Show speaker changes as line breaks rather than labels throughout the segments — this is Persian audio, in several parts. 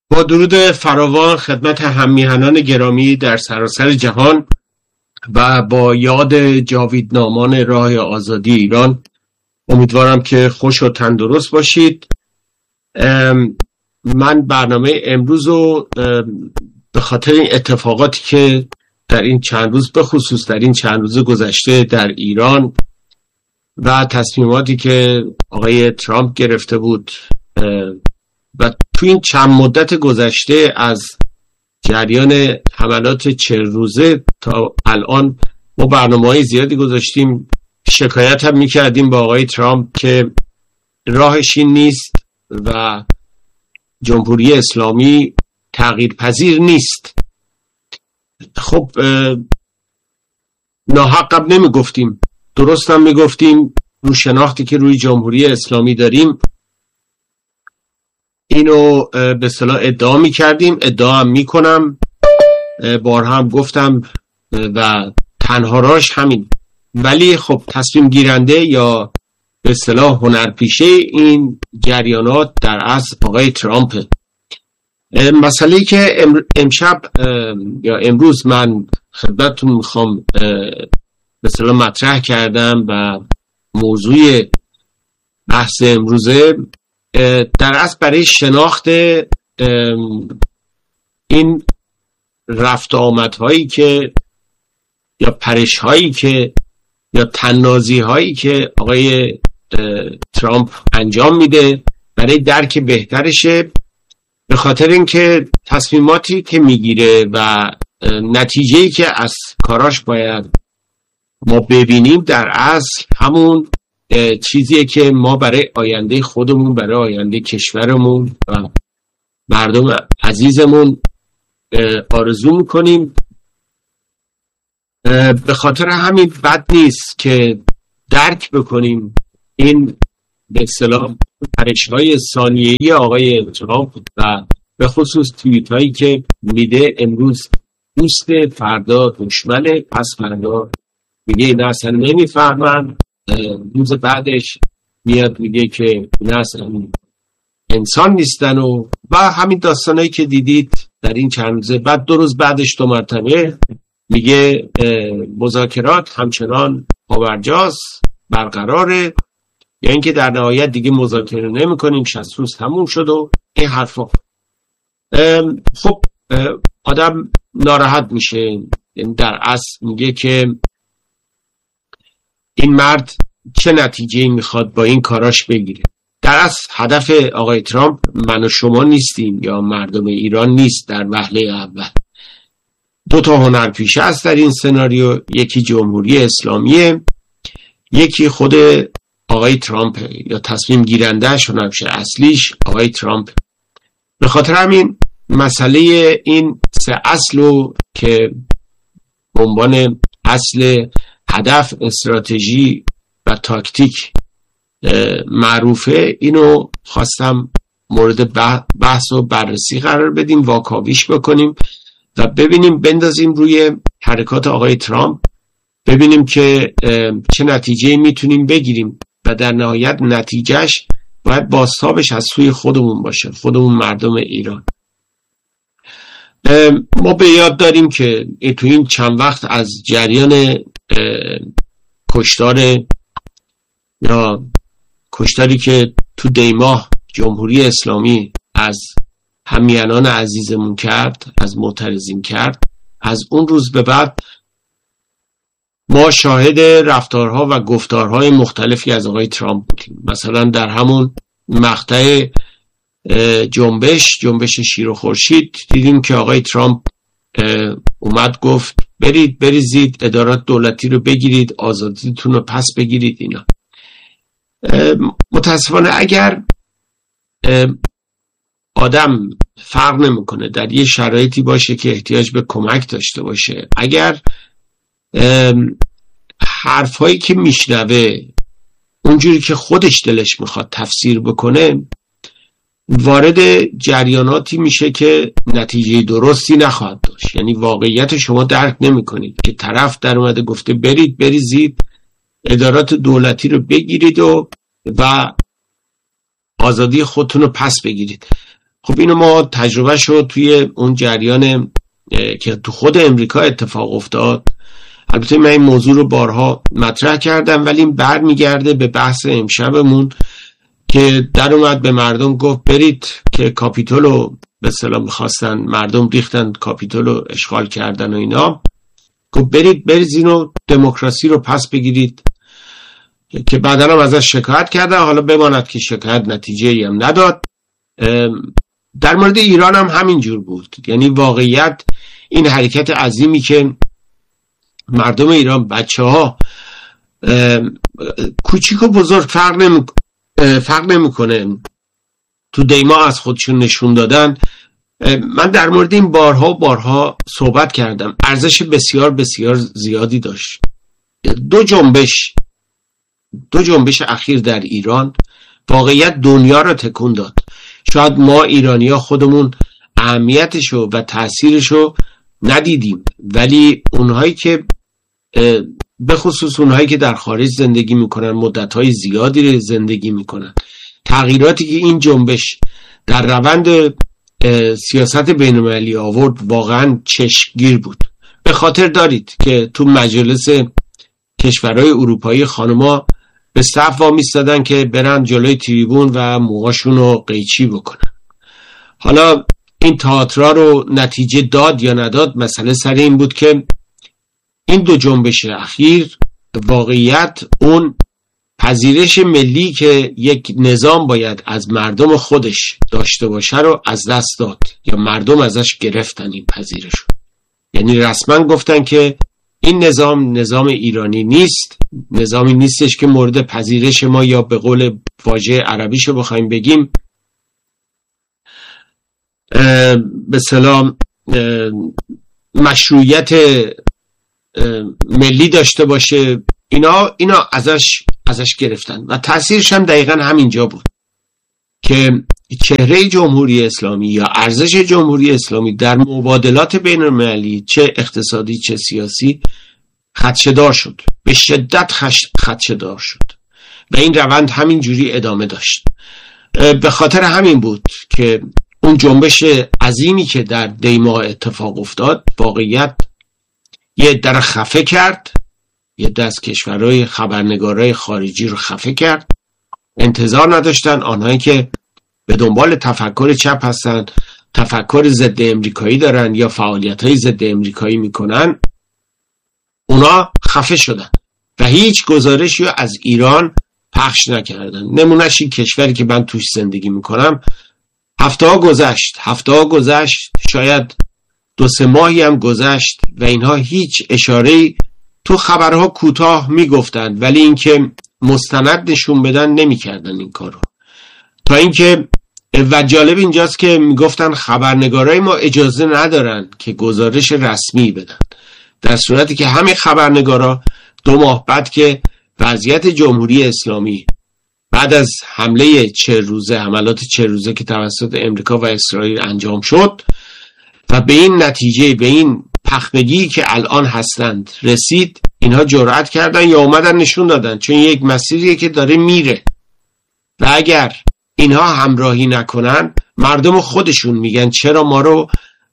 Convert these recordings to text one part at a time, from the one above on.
با درود فراوان خدمت هم‌میهنان گرامی در سراسر جهان و با یاد جاویدنامان راه آزادی ایران، امیدوارم که خوش و تندرست باشید. من برنامه امروز رو به خاطر این اتفاقاتی که در این چند روز، به خصوص در این چند روز گذشته در ایران و تصمیماتی که آقای ترامپ گرفته بود و تو این چند مدت گذشته از جریان حملات 40 روزه تا الان ما برنامه‌های زیادی گذاشتیم. شکایت هم میکردیم با آقای ترامپ که راهش این نیست و جمهوری اسلامی تغییر پذیر نیست. خب ناحق هم نمیگفتیم، درست هم میگفتیم. رو شناختی که روی جمهوری اسلامی داریم اینو به اصطلاح ادعا میکردیم، ادعا هم میکنم، بارها هم گفتم و تنها راهش همین. ولی خب تصمیم گیرنده یا به اصطلاح هنرپیشه این جریانات در اصل آقای ترامپه. مسئله‌ای که امشب یا امروز من خدمتتون میخوام به اصطلاح مطرح کردم و موضوع بحث امروزه در اصل برای شناخت این رفت آمدهایی که یا پرشهایی که یا تنازی هایی که آقای ترامپ انجام میده برای درک بهترشه، به خاطر اینکه تصمیماتی که میگیره و نتیجه‌ای که از کاراش باید ما ببینیم در اصل همون چیزیه که ما برای آینده خودمون، برای آینده کشورمون و مردم عزیزمون آرزو میکنیم. به خاطر همین بد نیست که درک بکنیم این به اصطلاح پرش‌های ثانیه‌ای آقای ترامپ و به خصوص توییت هایی که میده امروز دوست، فردا دشمنه، پس فردا میگه این اصلا نمیفهمن، روز بعدش میاد میگه که این اصلا انسان نیستن و همین داستانایی که دیدید در این چند روزه. بعد 2 روز بعدش 2 مرتبه میگه مذاکرات همچنان پابرجاست، برقراره، یا اینکه در نهایت دیگه مذاکره نمی کنیم، 60 روز تموم شد و این حرفا. خب آدم ناراحت میشه. در اصل میگه که این مرد چه نتیجه‌ای میخواد با این کاراش بگیره. در اصل هدف آقای ترامپ من و شما نیستیم یا مردم ایران نیست. در وهله اول 2 تا هنرپیشه است در این سناریو، یکی جمهوری اسلامیه، یکی خود آقای ترامپ یا تصمیم گیرندهش، هنرپیشه اصلیش آقای ترامپ. به خاطر همین مسئله این 3 اصلو که به عنوان اصل هدف، استراتژی و تاکتیک معروفه، اینو خواستم مورد بحث و بررسی قرار بدیم، واکاویش بکنیم و ببینیم، بندازیم روی حرکات آقای ترامپ، ببینیم که چه نتیجه‌ای میتونیم بگیریم و در نهایت نتیجهش باید بازتابش از سوی خودمون باشه، خودمون مردم ایران. ما به یاد داریم که تو این چند وقت از جریان کشتاری که تو دیماه جمهوری اسلامی از هممیهنان عزیزمون کرد، از معترضین کرد، از اون روز به بعد ما شاهد رفتارها و گفتارهای مختلفی از آقای ترامپ بودیم. مثلا در همون مقطع جنبش شیر و خورشید دیدیم که آقای ترامپ اومد گفت بریزید ادارات دولتی رو بگیرید، آزادیتون رو پس بگیرید. اینا متاسفانه اگر آدم فرق نمیکنه در یه شرایطی باشه که احتیاج به کمک داشته باشه، اگر حرفایی که میشنوه اونجوری که خودش دلش میخواد تفسیر بکنه، وارد جریاناتی میشه که نتیجه درستی نخواهد داشت. یعنی واقعیت شما درک نمیکنید که طرف در اومده گفته بریزید ادارات دولتی رو بگیرید و آزادی خودتون رو پس بگیرید. خب اینو ما تجربه شد توی اون جریان که تو خود امریکا اتفاق افتاد. البته من این موضوع رو بارها مطرح کردم، ولی این برمیگرده به بحث امشبمون که در اومد به مردم گفت برید که کاپیتولو به اصطلاح می‌خواستن، مردم ریختن کاپیتولو اشغال کردن و اینا، گفت برید اینو دموکراسی رو پس بگیرید، که بعداً هم ازش شکایت کردن. حالا بماند که شکایت نتیجه‌ای هم نداد. در مورد ایران هم همین جور بود. یعنی واقعیت این حرکت عظیمی که مردم ایران، بچه‌ها کوچیک و بزرگ فرق نمی‌کنه تو دیما از خودشون نشون دادن. من در مورد این بارها صحبت کردم. ارزش بسیار بسیار زیادی داشت. دو جنبش اخیر در ایران واقعیت دنیا رو تکون داد. شاید ما ایرانی‌ها خودمون اهمیتشو و تأثیرشو ندیدیم، ولی اونهایی که به خصوص اونهایی که در خارج زندگی میکنن، مدت‌های زیادی زندگی میکنن، تغییراتی که این جنبش در روند سیاست بین‌المللی آورد واقعا چشمگیر بود. به خاطر دارید که تو مجالس کشورهای اروپایی خانما به صف وامیستادن که برن جلوی تریبون و موهاشون رو قیچی بکنن. حالا این تئاترها رو نتیجه داد یا نداد، مسئله سر این بود که این دو جنبش اخیر واقعیت اون پذیرش ملی که یک نظام باید از مردم خودش داشته باشه رو از دست داد، یا مردم ازش گرفتن این پذیرش رو. یعنی رسما گفتن که این نظام ایرانی نیست، نظامی نیستش که مورد پذیرش ما، یا به قول واژه عربیشو بخوایم بگیم به سلام مشروعیت ملی داشته باشه. اینا ازش گرفتن و تأثیرش هم دقیقا همینجا بود که چهره جمهوری اسلامی یا ارزش جمهوری اسلامی در مبادلات بین المللی، چه اقتصادی چه سیاسی، خدشه‌دار شد، به شدت خدشه‌دار شد و این روند همین جوری ادامه داشت. به خاطر همین بود که اون جنبش عظیمی که در دیما اتفاق افتاد واقعیت یه در خفه کرد، یه دست کشورهای خبرنگارای خارجی رو خفه کرد. انتظار نداشتن آنهایی که به دنبال تفکر چپ هستن، تفکر ضد امریکایی دارن یا فعالیت‌های ضد امریکایی میکنن، اونا خفه شدن و هیچ گزارشی از ایران پخش نکردن. نمونهش این کشوری که من توش زندگی میکنم، هفته ها گذشت، شاید 2-3 ماهی هم گذشت و اینها هیچ اشاره‌ای تو خبرها کوتاه میگفتن، ولی اینکه مستند نشون بدن نمیکردن این کارو. تا اینکه و جالب اینجاست که میگفتن خبرنگارای ما اجازه ندارن که گزارش رسمی بدن، در صورتی که همین خبرنگارا 2 ماه بعد که وضعیت جمهوری اسلامی بعد از حمله 40 روزه، حملات 40 روزه که توسط امریکا و اسرائیل انجام شد و به این نتیجه، به این پخمگی که الان هستند رسید، اینها جرأت کردن یا اومدن نشون دادن، چون یک مسیریه که داره میره و اگر اینها همراهی نکنن، مردم خودشون میگن چرا ما رو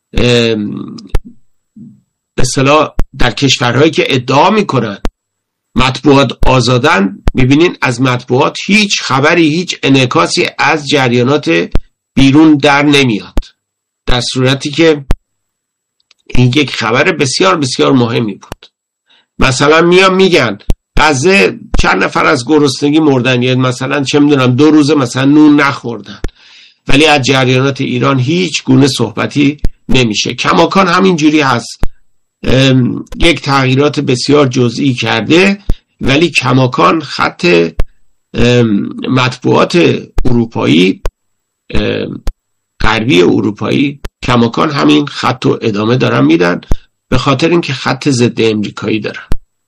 به اصطلاح در کشورهایی که ادعا میکنن مطبوعات آزادن، میبینین از مطبوعات هیچ خبری، هیچ انعکاسی از جریانات بیرون در نمیاد، در صورتی که این یک خبر بسیار بسیار مهمی بود. مثلا میگن غزه چند نفر از گرسنگی مردن، یا مثلا چه میدونم 2 روز مثلا نون نخوردن، ولی از جریانات ایران هیچ گونه صحبتی نمیشه. کماکان همین جوری هست، یک تغییرات بسیار جزئی کرده، ولی کماکان خط مطبوعات اروپایی، غربی اروپایی، کماکان همین خط رو ادامه دارن میدن، به خاطر اینکه خط ضد امریکایی دارن.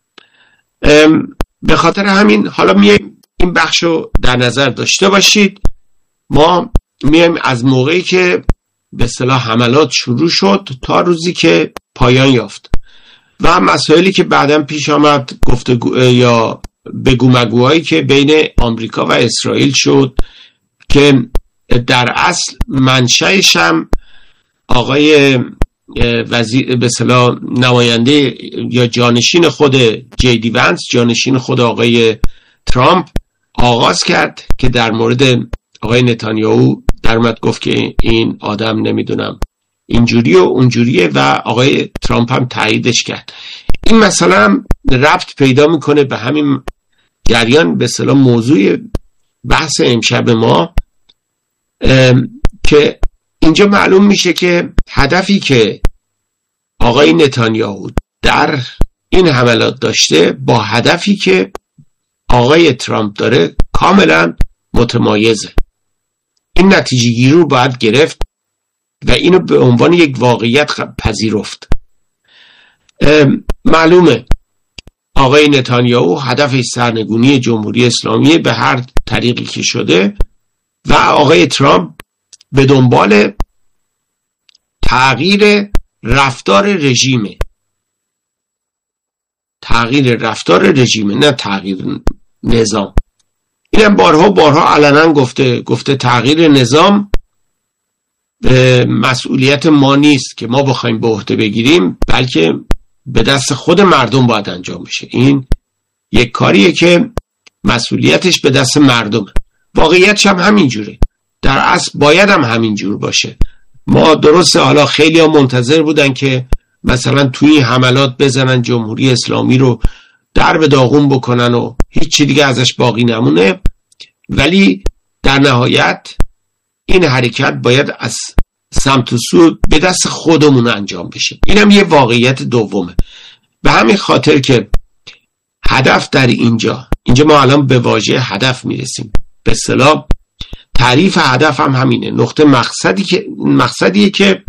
به خاطر همین حالا میایم این بخشو در نظر داشته باشید. ما میایم از موقعی که به اصطلاح حملات شروع شد تا روزی که پایان یافت و مسائلی که بعداً پیش آمد، یا بگو مگوهایی که بین آمریکا و اسرائیل شد که در اصل منشأش هم آقای وزیر به اصطلاح نماینده یا جانشین خود جی دی ونس، جانشین خود آقای ترامپ آغاز کرد که در مورد آقای نتانیاهو در اومد گفت که این آدم نمیدونم اینجوری و اونجوریه و آقای ترامپ هم تاییدش کرد. این مثلا هم ربط پیدا میکنه به همین جریان به اصطلاح موضوع بحث امشب ما، که اینجا معلوم میشه که هدفی که آقای نتانیاهو در این حملات داشته با هدفی که آقای ترامپ داره کاملا متمایزه. این نتیجه گیری رو باید گرفت و اینو به عنوان یک واقعیت پذیرفت. معلومه آقای نتانیاهو هدفش سرنگونی جمهوری اسلامی به هر طریقی که شده و آقای ترامپ به دنبال تغییر رفتار رژیمه. تغییر رفتار رژیمه، نه تغییر نظام. اینم بارها علنا گفته تغییر نظام مسئولیت ما نیست که ما بخوایم به عهده بگیریم، بلکه به دست خود مردم باید انجام بشه. این یک کاریه که مسئولیتش به دست مردمه. واقعیتش هم همینجوره، در اصل باید هم همینجور باشه. ما درسته حالا خیلی ها منتظر بودن که مثلا توی این حملات بزنن جمهوری اسلامی رو در به داغون بکنن و هیچ دیگه ازش باقی نمونه، ولی در نهایت این حرکت باید از سمت و سو به دست خودمون انجام بشه. اینم یه واقعیت دومه. به همین خاطر که هدف در اینجا ما الان به واژه هدف میرسیم. به اصطلاح تعریف هدف هم همینه، نقطه مقصدیه که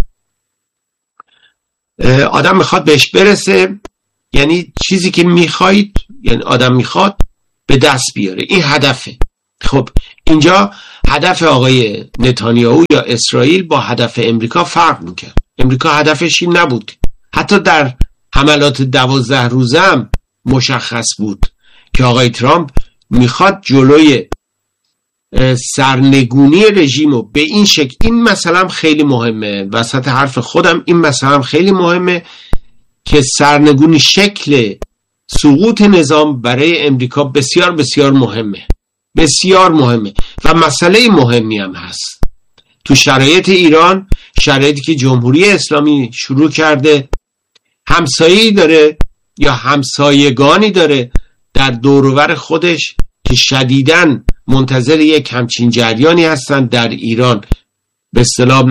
آدم میخواد بهش برسه، یعنی چیزی که میخواید، یعنی آدم میخواد به دست بیاره، این هدفه. خب اینجا هدف آقای نتانیاهو یا اسرائیل با هدف امریکا فرق میکرد. امریکا هدفش این نبود. حتی در حملات 12 روزه هم مشخص بود که آقای ترامپ میخواد جلوی سرنگونی رژیمو به این شکل، این مثلا خیلی مهمه، وسط حرف خودم این مثلا خیلی مهمه که سرنگونی شکل سقوط نظام برای امریکا بسیار بسیار مهمه، بسیار مهمه و مسئله مهمی هم هست تو شرایط ایران، شرایطی که جمهوری اسلامی شروع کرده همسایه‌ای داره یا همسایگانی داره در دور و بر خودش که شدیداً منتظر یک همچین جریانی هستن در ایران، به اصطلاح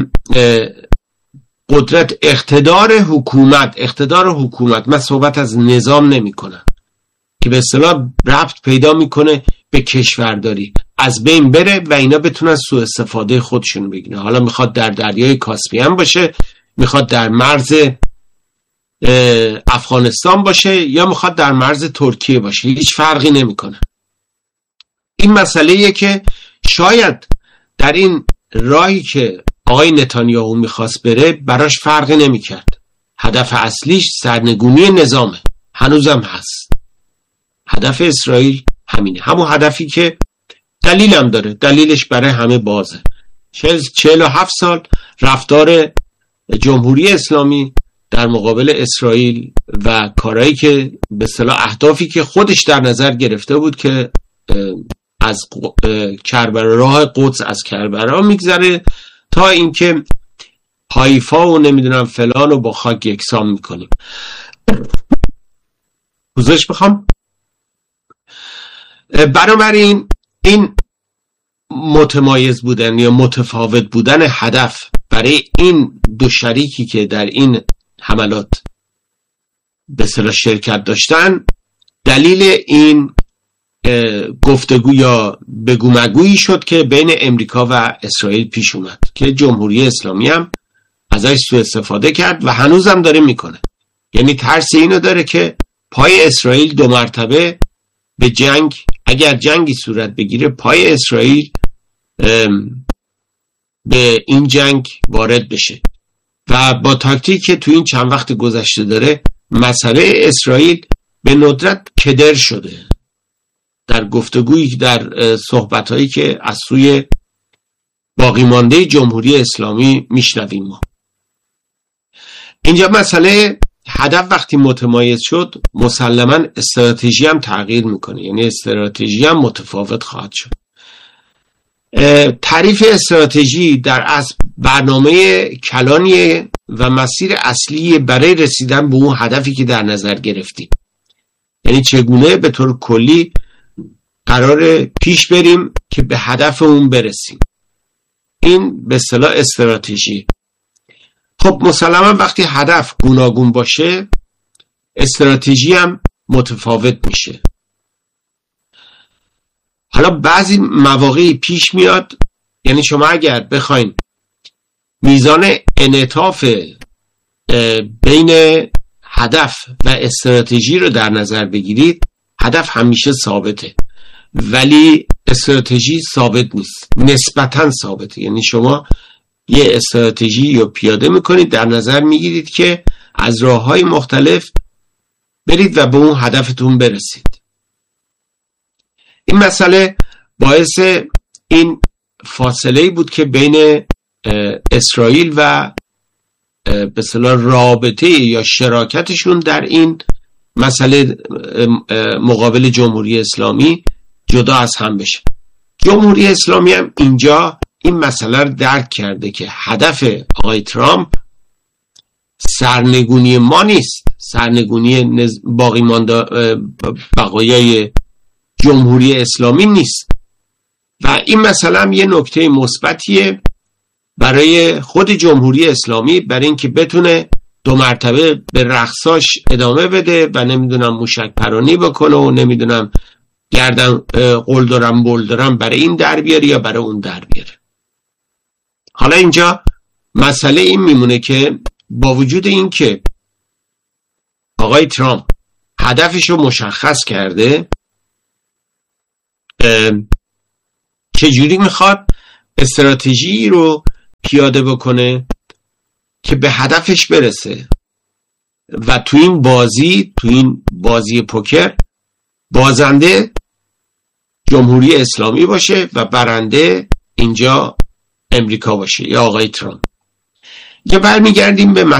قدرت اقتدار حکومت، من صحبت از نظام نمی کنم، که به اصطلاح ربط پیدا میکنه به کشورداری، از بین بره و اینا بتونن سوء استفاده خودشون بگیرن. حالا میخواد در دریای کاسپیان باشه، میخواد در مرز افغانستان باشه یا میخواد در مرز ترکیه باشه، هیچ فرقی نمیکنه. این مسئله‌ایه که شاید در این راهی که آقای نتانیاهو میخواست بره براش فرقی نمیکرد. هدف اصلیش سرنگونی نظامه، هنوزم هست. هدف اسرائیل همینه، همون هدفی که دلیلم داره، دلیلش برای همه بازه. 47 سال رفتار جمهوری اسلامی در مقابل اسرائیل و کارهایی که به اصطلاح اهدافی که خودش در نظر گرفته بود که از کربلا، راه قدس از کربلا میگذره تا اینکه حایفا و نمیدونم فلان رو با خاک یکسان میکنیم. پوزش بخوام. بنابراین این متمایز بودن یا متفاوت بودن هدف برای این دو شریکی که در این حملات به اصطلاح شرکت داشتن، دلیل این گفتگو یا بگو مگویی شد که بین امریکا و اسرائیل پیش اومد که جمهوری اسلامی هم ازش سوء استفاده کرد و هنوزم داره میکنه. یعنی ترس اینو داره که پای اسرائیل 2 مرتبه به جنگ، اگر جنگی صورت بگیره، پای اسرائیل به این جنگ وارد بشه و با تاکتیک که تو این چند وقت گذشته داره، مسئله اسرائیل به ندرت کدر شده. در گفتگویی، در صحبتایی که از سوی باقی مانده جمهوری اسلامی میشنویم ما. اینجا مسئله هدف وقتی متمایز شد مسلماً استراتژی هم تغییر میکنه، یعنی استراتژی هم متفاوت خواهد شد. تعریف استراتژی در اصل برنامه کلانی و مسیر اصلی برای رسیدن به اون هدفی که در نظر گرفتیم، یعنی چگونه به طور کلی قرار پیش بریم که به هدف اون برسیم. این به اصطلاح استراتژی. خب مسلماً وقتی هدف گوناگون باشه استراتژی هم متفاوت میشه. حالا بعضی مواقعی پیش میاد، یعنی شما اگر بخواین میزان انعطاف بین هدف و استراتژی رو در نظر بگیرید، هدف همیشه ثابته ولی استراتژی ثابت نیست، نسبتاً ثابته. یعنی شما یه استراتژی رو پیاده میکنید، در نظر میگیرید که از راه‌های مختلف برید و به اون هدفتون برسید. این مسئله باعث این فاصله بود که بین اسرائیل و به اصطلاح رابطه یا شراکتشون در این مسئله مقابل جمهوری اسلامی جدا از هم بشه. جمهوری اسلامی هم اینجا این مسئله رو درک کرده که هدف آقای ترامپ سرنگونی ما نیست، سرنگونی باقی مانده بقایای جمهوری اسلامی نیست و این مسئله هم یه نکته مثبتیه برای خود جمهوری اسلامی، برای اینکه بتونه 2 مرتبه به رقصاش ادامه بده و نمیدونم موشک پرانی بکنه و نمیدونم گردن قلدرم بلدرم برای این در بیاره یا برای اون در بیاره. حالا اینجا مسئله این میمونه که با وجود این که آقای ترامپ هدفش رو مشخص کرده، چجوری میخواد استراتژی رو پیاده بکنه که به هدفش برسه و تو این بازی پوکر بازنده جمهوری اسلامی باشه و برنده اینجا امریکا باشه یا آقای ترامپ. یا برمیگردیم به